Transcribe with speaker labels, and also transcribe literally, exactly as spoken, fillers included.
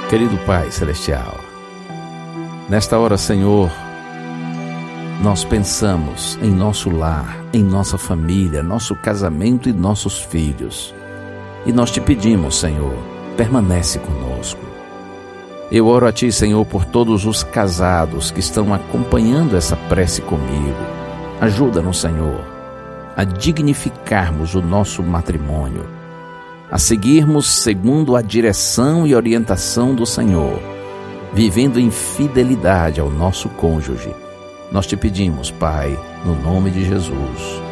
Speaker 1: Querido Pai Celestial, nesta hora, Senhor, nós pensamos em nosso lar, em nossa família, nosso casamento e nossos filhos. E nós te pedimos, Senhor, permanece conosco. Eu oro a Ti, Senhor, por todos os casados que estão acompanhando essa prece comigo. Ajuda-nos, Senhor, a dignificarmos o nosso matrimônio, a seguirmos segundo a direção e orientação do Senhor, vivendo em fidelidade ao nosso cônjuge. Nós te pedimos, Pai, no nome de Jesus.